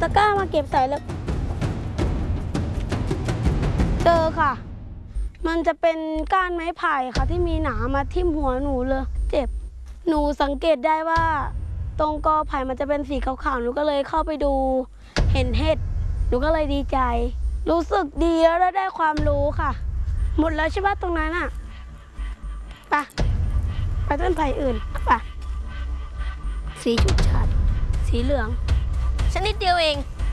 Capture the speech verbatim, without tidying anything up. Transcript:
ตะกร้ามาเก็บใส่แล้วเจอค่ะ มันจะเป็นก้านไม้ไผ่ค่ะที่มีหนามมาทิ่มหัวหนูเลยเจ็บหนูสังเกตได้ว่าตรงกอไผ่มันจะเป็นสีขาวๆหนูก็เลยเข้าไปดูเห็นเห็ดหนูก็เลยดีใจรู้สึกดีแล้วได้ความรู้ค่ะหมดแล้วใช่ปะตรงนั้นอ่ะไปไปต้นไผ่อื่นไปสีชุดชัดสีเหลืองชนิดเดียวเอง